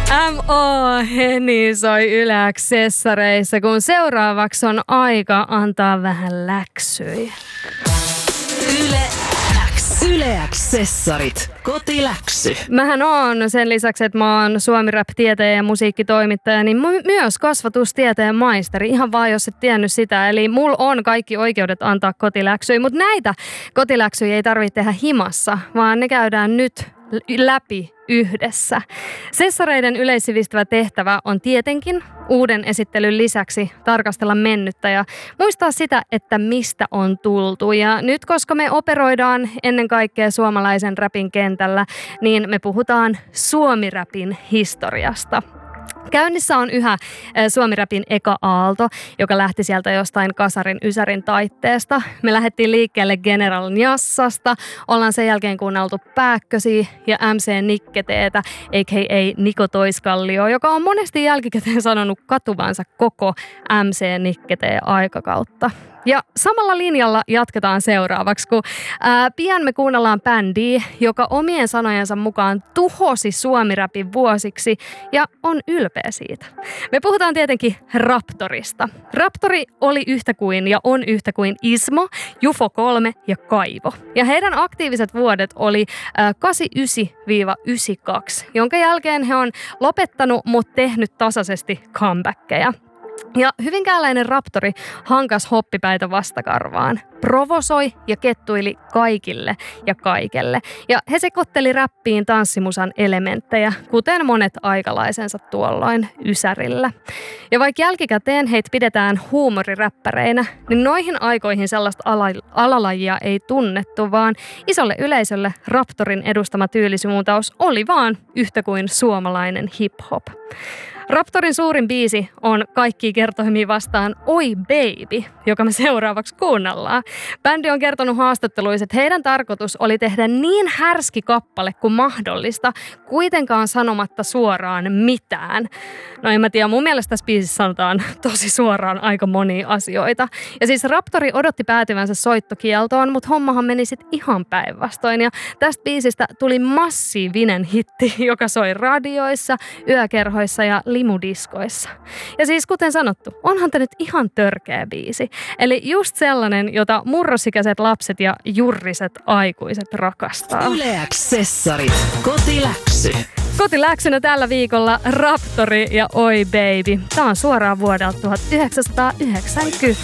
M.O. Heni soi Yle X:ssareissa, kun seuraavaksi on aika antaa vähän läksyjä. Yle X. Yle X:ssarit. Kotiläksy. Mähän oon sen lisäksi, että mä oon suomi-rap-tieteen ja musiikkitoimittaja, niin myös kasvatustieteen maisteri. Ihan vaan, jos et tiennyt sitä. Eli mulla on kaikki oikeudet antaa kotiläksyjä, mutta näitä kotiläksyjä ei tarvitse tehdä himassa, vaan ne käydään nyt läpi yhdessä. Sessareiden yleissivistävä tehtävä on tietenkin uuden esittelyn lisäksi tarkastella mennyttä ja muistaa sitä, että mistä on tultu. Ja nyt, koska me operoidaan ennen kaikkea suomalaisen räpin kentällä, niin me puhutaan suomi-räpin historiasta. Käynnissä on yhä suomi-räpin eka aalto, joka lähti sieltä jostain kasarin ysärin taitteesta. Me lähdettiin liikkeelle General Njassasta, ollaan sen jälkeen kuunneltu Pääkkösiä ja MC Nikketeetä, a.k.a. Niko Toiskallio, joka on monesti jälkikäteen sanonut katuvansa koko MC Nikketeen aikakautta. Ja samalla linjalla jatketaan seuraavaksi, kun pian me kuunnellaan bändiä, joka omien sanojensa mukaan tuhosi suomi-räpin vuosiksi ja on ylpeä siitä. Me puhutaan tietenkin Raptorista. Raptori oli yhtä kuin ja on yhtä kuin Ismo, Jufo 3 ja Kaivo. Ja heidän aktiiviset vuodet oli 89-92, jonka jälkeen he on lopettanut, mutta tehnyt tasaisesti comebackkejä. Ja hyvinkääläinen Raptori hankas hoppipäitä vastakarvaan, provosoi ja kettuili kaikille ja kaikelle. Ja he sekoitteli räppiin tanssimusan elementtejä, kuten monet aikalaisensa tuolloin ysärillä. Ja vaikka jälkikäteen heitä pidetään huumoriräppäreinä, niin noihin aikoihin sellaista alalajia ei tunnettu, vaan isolle yleisölle Raptorin edustama tyylisuuntaus oli vaan yhtä kuin suomalainen hip-hop. Raptorin suurin biisi on Kaikkia kertoimia vastaan Oi Baby, joka me seuraavaksi kuunnellaan. Bändi on kertonut haastatteluissa, että heidän tarkoitus oli tehdä niin härski kappale kuin mahdollista, kuitenkaan sanomatta suoraan mitään. No en mä tiedä, mun mielestä tässä biisissä sanotaan tosi suoraan aika monia asioita. Ja siis Raptori odotti päätyvänsä soittokieltoon, mutta hommahan meni sitten ihan päinvastoin. Ja tästä biisistä tuli massiivinen hitti, joka soi radioissa, yökerhoissa ja limudiskoissa. Ja siis kuten sanottu, onhan tämä nyt ihan törkeä biisi. Eli just sellainen, jota murrosikäiset lapset ja jurriset aikuiset rakastaa. Yle X:ssarit. Kotiläksy. Kotiläksynä tällä viikolla Raptori ja Oi Baby. Tämä on suoraan vuodelta 1990.